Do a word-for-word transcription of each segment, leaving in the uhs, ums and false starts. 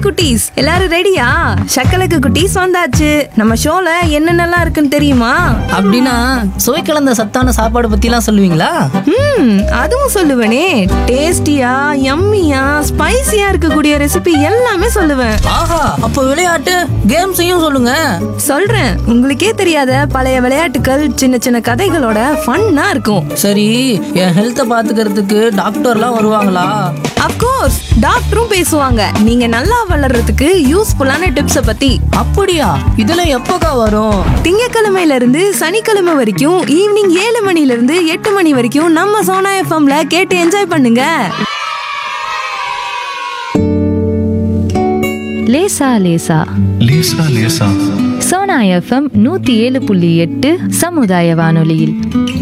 குட்டீஸ், எல்லாரும் ரெடியா? சக்கலக்கு குட்டீஸ் வந்தாச்சு. நம்ம ஷோல என்னென்னலாம் இருக்குன்னு தெரியுமா? அப்படின்னா சுவை கலந்த சத்தான சாப்பாடு பத்திலாம் சொல்லுவீங்களா? ம் அதுவும் சொல்லுவேனே. டேஸ்டியா, யம்மியா, ஸ்பைசியா இருக்கக்கூடிய ரெசிபி எல்லாமே சொல்லுவேன். ஆஹா, அப்போ விளையாட்டு கேம்ஸையும் சொல்லுங்க. சொல்றேன், உங்களுக்கே தெரியாத பழைய விளையாட்டுகள், சின்ன சின்ன கதைகளோட ஃபன்னா இருக்கும். சரி, என் ஹெல்த்தை பாத்துக்கிறதுக்கு டாக்டர்லாம் வருவாங்களா? அப்கோர்ஸ், டாக்டரும் பேசுவாங்க. நீங்க நல்லா வளர்றதுக்கு யூஸ்ஃபுல்லான டிப்ஸ பத்தி. அப்படியா? இதெல்லாம் எப்போக்கா வரும்? திங்கக்கிழமையில இருந்து சனிக்கிழமை வரைக்கும் ஈவினிங் ஏழு மணில இருந்து எட்டு மணி வரைக்கும் நம்ம சோனா எஃப்எம்ல கேட்டு என்ஜாய் பண்ணுங்க. லேசா லேசா லேசா லேசா சோனா எஃப்எம் நூத்தி ஏழு புள்ளி எட்டு சமுதாய வானொலியில்.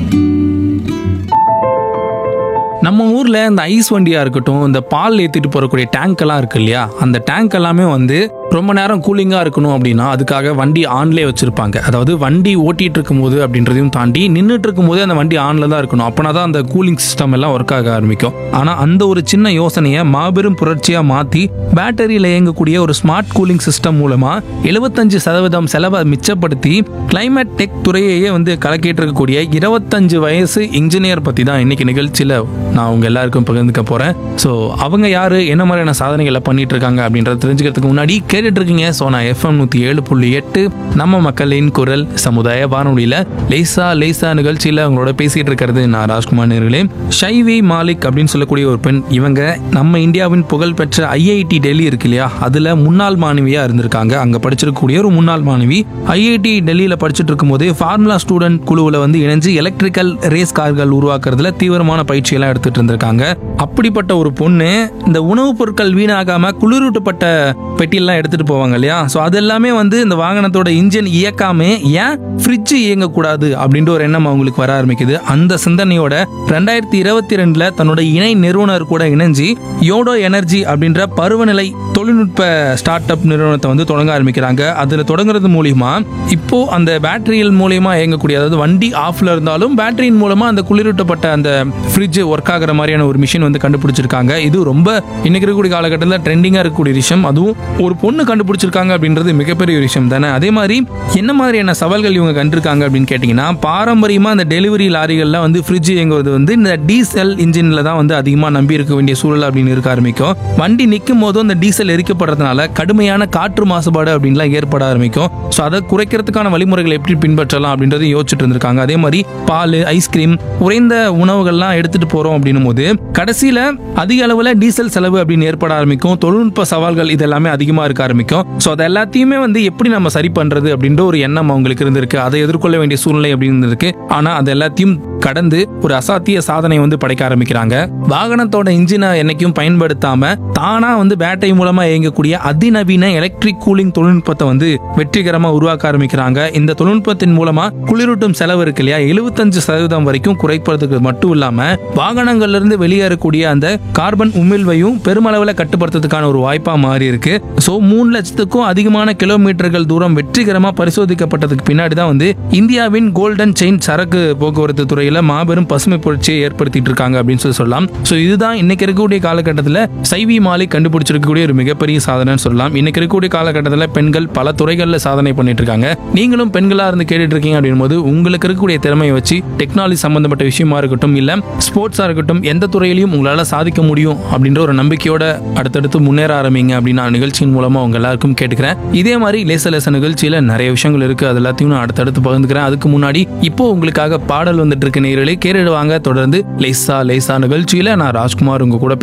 நம்ம ஊரில் இந்த ஐஸ் வண்டியாக இருக்கட்டும், இந்த பால் ஏற்றிட்டு போகக்கூடிய டேங்க் எல்லாம் இருக்கு இல்லையா, அந்த டேங்க் எல்லாமே வந்து ரொம்ப நேரம் கூலிங்காக இருக்கணும் அப்படின்னா அதுக்காக வண்டி ஆன்லேயே வச்சுருப்பாங்க. அதாவது வண்டி ஓட்டிகிட்டு இருக்கும்போது அப்படின்றதையும் தாண்டி நின்றுட்டு இருக்கும்போது அந்த வண்டி ஆனில் தான் இருக்கணும். அப்போனா தான் அந்த கூலிங் சிஸ்டம் எல்லாம் ஒர்க் ஆக ஆரம்பிக்கும். ஆனால் அந்த ஒரு சின்ன யோசனையை மாபெரும் புரட்சியாக மாற்றி பேட்டரியில் இயங்கக்கூடிய ஒரு ஸ்மார்ட் கூலிங் சிஸ்டம் மூலமாக எழுபத்தஞ்சு சதவீதம் செலவை மிச்சப்படுத்தி கிளைமேட் டெக் துறையையே வந்து கலக்கிட்டு இருக்கக்கூடிய இருபத்தஞ்சு வயசு இன்ஜினியர் பற்றி தான் இன்னைக்கு நிகழ்ச்சியில் நான் அவங்க எல்லாருக்கும் பகிர்ந்துக்க போகிறேன். ஸோ அவங்க யார், என்ன மாதிரியான சாதனைகளை பண்ணிட்டு இருக்காங்க அப்படின்றத தெரிஞ்சுக்கிறதுக்கு முன்னாடி கேட்டுட்டு இருக்கீங்க சோனா எஃப்எம் நூற்றி ஏழு புள்ளி எட்டு நம்ம மக்களின் குரல் சமுதாய வானொலியில் லேசா லேசா நிகழ்ச்சியில் அவங்களோட பேசிகிட்டு இருக்கிறது நான் ராஜ்குமார் நேர்களே. ஷைவி மாலிக் அப்படின்னு சொல்லக்கூடிய ஒரு பெண். இவங்க நம்ம இந்தியாவின் புகழ்பெற்ற ஐஐடி டெல்லி இருக்கு இல்லையா, அதில் முன்னாள் மாணவியாக இருந்திருக்காங்க. அங்கே படிச்சிருக்கக்கூடிய ஒரு முன்னாள் மாணவி ஐஐடி டெல்லியில் படிச்சுட்டு இருக்கும்போது ஃபார்முலா ஸ்டூடெண்ட் குழுவில் வந்து இணைஞ்சு எலக்ட்ரிக்கல் ரேஸ் கார்கள் உருவாக்குறதுல தீவிரமான பயிற்சியெல்லாம் எடுத்துட்டு இருந்திருக்காங்க. அப்படிப்பட்ட ஒரு பொண்ணு இந்த உணவுப் பொருட்கள் வீணாகாம குளிரூட்டப்பட்ட பெட்டியெல்லாம் எடுத்துட்டு போவாங்க இல்லையா, ஸோ அது எல்லாமே வந்து இந்த வாகனத்தோட இன்ஜின் இயக்காமே ஏன் ஃப்ரிட்ஜ் இயங்கக்கூடாது அப்படின்ற ஒரு எண்ணம் அவங்களுக்கு வர ஆரம்பிக்குது. அந்த சிந்தனையோட ரெண்டாயிரத்தி இருபத்தி ரெண்டுல தன்னோட இணை நிறுவனர் கூட இணைஞ்சு யோடோ எனர்ஜி அப்படின்ற பருவநிலை தொழில்நுட்ப ஸ்டார்ட் அப் நிறுவனத்தை வந்து தொடங்க ஆரம்பிக்கிறாங்க. அதில் தொடங்குறது மூலியமா இப்போ அந்த பேட்டரியில் மூலியமா இயங்கக்கூடிய, அதாவது வண்டி ஆஃப்ல இருந்தாலும் பேட்டரியின் மூலமா அந்த குளிரூட்டப்பட்ட அந்த ஃப்ரிட்ஜ் ஒர்க் ஆகிற மாதிரியான ஒரு மிஷின் வந்து கண்டுபிடிச்சிருக்காங்க. இது ரொம்ப இன்னைக்கு இருக்கக்கூடிய காலகட்டத்தில் ட்ரெண்டிங்காக இருக்கக்கூடிய விஷயம். அதுவும் ஒரு பொண்ணு கண்டுபிடிச்சிருக்காங்க அப்படின்றது மிகப்பெரிய விஷயம் தானே. அதே மாதிரி என்ன மாதிரியான சவால்கள் இவங்க கண்டிருக்காங்க அப்படின்னு கேட்டிங்கன்னா, பாரம்பரியமாக அந்த டெலிவரி லாரிகளில் வந்து ஃப்ரிட்ஜ் இயங்குவது வந்து இந்த டீசல் இன்ஜினில் தான் வந்து அதிகமாக நம்பி இருக்க வேண்டிய சூழல் அப்படின்னு இருக்க ஆரம்பிக்கும். வண்டி நிற்கும் போதும் அந்த டீசல் எரிக்கப்படுறதுனால கடுமையான காற்று மாசுபாடு அப்படின்லாம் ஏற்பட ஆரம்பிக்கும். ஸோ அதை குறைக்கிறதுக்கான வழிமுறைகளை எப்படி பின்பற்றலாம் அப்படின்றத யோசிச்சுட்டு இருந்திருக்காங்க. அதே மாதிரி பால், ஐஸ்கிரீம், குறைந்த உணவுகள்லாம் எடுத்துட்டு போறோம் அப்படின்னும் போது கடைசியில அதிக அளவுல டீசல் செலவு அப்படின்னு ஏற்பட ஆரம்பிக்கும். தொழில்நுட்ப சவால்கள் இதெல்லாமே அதிகமா இருக்க ஆரம்பிக்கும். ஸோ அது எல்லாத்தையுமே வந்து எப்படி நம்ம சரி பண்றது அப்படின்ற ஒரு எண்ணம் அவங்களுக்கு இருந்திருக்கு. அதை எதிர்கொள்ள வேண்டிய சூழ்நிலை அப்படின்னு இருக்கு. ஆனா அது எல்லாத்தையும் கடந்து ஒரு அசாத்திய சாதனை வந்து படைக்க ஆரம்பிக்கிறாங்க. வாகனத்தோட இன்ஜினை என்னைக்கும் பயன்படுத்தாம தானா வந்து பேட்டரி மூலமா இயங்கக்கூடிய அதிநவீன எலக்ட்ரிக் கூலிங் தொழில்நுட்பத்தை வந்து வெற்றிகரமா உருவாக்க ஆரம்பிக்கிறாங்க. இந்த தொழில்நுட்பத்தின் மூலமா குளிரூட்டும் செலவு இருக்கு இல்லையா, எழுபத்தஞ்சு சதவீதம் வரைக்கும் குறைப்பதற்கு மட்டும் இல்லாம வாகனங்கள்ல இருந்து வெளியேறக்கூடிய அந்த கார்பன் உமிழ்வையும் பெருமளவுல கட்டுப்படுத்துறதுக்கான ஒரு வாய்ப்பா மாறி இருக்கு. சோ மூணு லட்சத்துக்கும் அதிகமான கிலோமீட்டர்கள் தூரம் வெற்றிகரமா பரிசோதிக்கப்பட்டதுக்கு பின்னாடி தான் வந்து இந்தியாவின் கோல்டன் செயின் சரக்கு போக்குவரத்து துறையில மாபெரும் பசுமை புரட்சியை ஏற்படுத்திட்டு இருக்காங்க அப்படின்னு சொல்லி சொல்லலாம். சோ இதுதான் இன்னைக்கு இருக்கக்கூடிய காலகட்டத்தில் சைவி மாலிக் கண்டுபிடிச்சிருக்கக்கூடிய ஒரு மிகப்பெரிய சாதனை சொல்லலாம். இன்னைக்கு இருக்கக்கூடிய காலகட்டத்தில் பெண்கள் பல துறைகளில் சாதனை பண்ணிட்டு இருக்காங்க. நீங்களும் பெண்களா இருந்து கேட்டுட்டு இருக்கீங்க அப்படின் போது உங்களுக்கு இருக்கக்கூடிய திறமையை வச்சு டெக்னாலஜி சம்பந்தப்பட்ட விஷயமா இருக்கட்டும், இல்ல ஸ்போர்ட்ஸா இருக்கட்டும், எந்த துறையிலையும் உங்களால சாதிக்க முடியும் அப்படின்ற ஒரு நம்பிக்கையோட அடுத்தடுத்து முன்னேற ஆரம்பிங்க அப்படின்னு நான் நிகழ்ச்சியின் மூலமா உங்க எல்லாருக்கும் கேட்டுக்கிறேன். இதே மாதிரி லேச லேச நிகழ்ச்சியில நிறைய விஷயங்கள் இருக்கு, அது எல்லாத்தையும் நான் அடுத்தடுத்து பகிர்ந்துக்கிறேன். அதுக்கு முன்னாடி இப்போ உங்களுக்காக பாடல் வந்துட்டு இருக்க நேயர்களே கேட்டுடுவாங்க. தொடர்ந்து லேசா லேசா நிகழ்ச்சியில நான் ராஜ்குமார் உங்க கூட